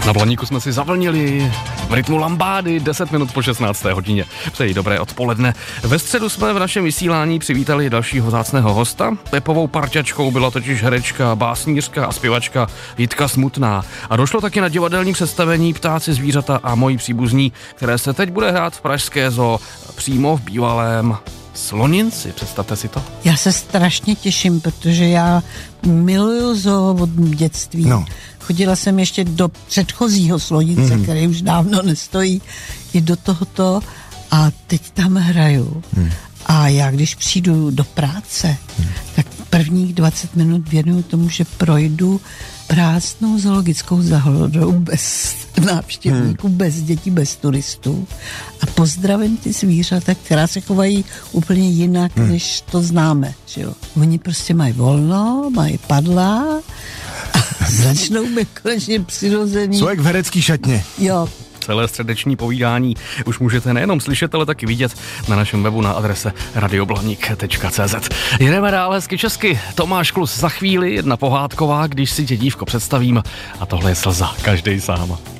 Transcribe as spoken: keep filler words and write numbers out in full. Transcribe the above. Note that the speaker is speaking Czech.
Na Blaníku jsme si zavlnili v rytmu lambády deset minut po šestnácté hodině. Přeji dobré odpoledne. Ve středu jsme v našem vysílání přivítali dalšího vzácného hosta. Pepovou parťačkou byla totiž herečka, básnířka a zpěvačka Jitka Smutná. A došlo taky na divadelní představení Ptáci, zvířata a moji příbuzní, které se teď bude hrát v Pražské zoo přímo v bývalém Sloninci. Představte si to. Já se strašně těším, protože já miluju zoo od dětství. No. Chodila jsem ještě do předchozího Slonince, mm. který už dávno nestojí, i do tohoto a teď tam hraju. Mm. A já, když přijdu do práce, mm. tak prvních dvacet minut věnuju tomu, že projdu prázdnou zoologickou zahradou bez návštěvníků, hmm. bez dětí, bez turistů a pozdravím ty zvířata, která se chovají úplně jinak, hmm. než to známe. Že jo? Oni prostě mají volno, mají padla a začnou být konečně přirozený. Jsou jak v herecký šatně. Jo. Celé středeční povídání už můžete nejenom slyšet, ale taky vidět na našem webu na adrese radioblanik tečka cé zet. Jedeme dál hezky česky. Tomáš Klus za chvíli, jedna pohádková, když si tě dívko představím, a tohle je Slza, každej sám.